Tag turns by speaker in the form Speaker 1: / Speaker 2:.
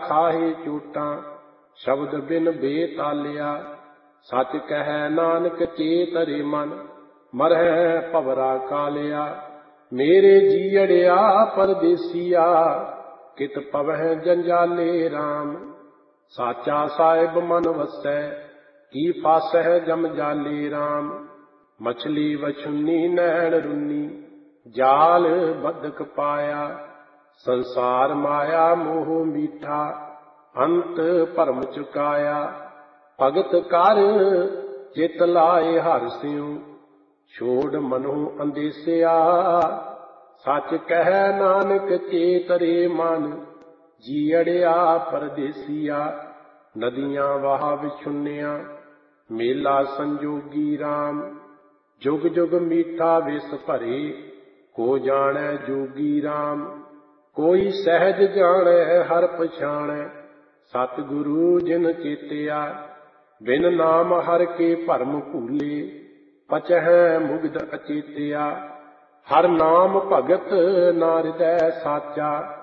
Speaker 1: ਖਾਹੇ ਚੋਟਾਂ, ਸ਼ਬਦ ਬਿਨ ਬੇਤਾਲਿਆ। ਸੱਚ ਕਹਿ ਨਾਨਕ ਚੇਤ ਰੇ ਮਨ, ਮਰਹਿ ਭਵਰਾ ਕਾਲਿਆ। ਮੇਰੇ ਜੀਅੜਿਆ ਪਰਦੇਸੀਆ, ਕਿਤ ਪਵਹਿ ਜੰਜਾਲੇ ਰਾਮ। ਸਾਚਾ ਸਾਹਿਬ ਮਨ ਵਸੈ, ਕੀ ਫਾਸਹਿ ਜਮ ਜਾਲੇ ਰਾਮ। ਮਛਲੀ ਵਛੁੰਨੀ ਨੈਣ ਰੁੰਨੀ, ਜਾਲ ਬਧਕ ਪਾਇਆ। ਸੰਸਾਰ ਮਾਇਆ ਮੋਹ ਮੀਠਾ, ਅੰਤ ਭਰਮ ਚੁਕਾਇਆ। ਭਗਤ ਕਰ ਚਿਤ ਲਾਏ ਹਰਿ ਸਿਉ, ਛੋੜ ਮਨੋ ਅੰਦੇਸਿਆ। ਸੱਚ ਕਹਿ ਨਾਨਕ ਚੇਤ ਰੇ ਮਨ, ਜੀਅੜਿਆ ਪਰਦੇਸੀਆ। ਨਦੀਆਂ ਵਾਹ ਵਿਛੁੰਨਿਆ, ਮੇਲਾ ਸੰਜੋਗੀ ਰਾਮ। ਜੁਗ ਜੁਗ ਮੀਠਾ ਵਿਸ ਭਰੇ, ਕੋ ਜਾਣੈ ਜੋਗੀ ਰਾਮ। ਕੋਈ ਸਹਿਜ ਜਾਣੈ ਹਰ ਪਛਾਣੈ, ਸਤਿਗੁਰੂ ਜਿਨ ਚੇਤਿਆ। ਬਿਨ ਨਾਮ ਹਰਿ ਕੇ ਭਰਮ ਭੂਲੇ, ਪਚਹਿ ਮੁਗਧ ਅਚੇਤਿਆ। ਹਰ ਨਾਮ ਭਗਤ ਨਾ ਹਿਰਦੈ ਸਾਚਾ,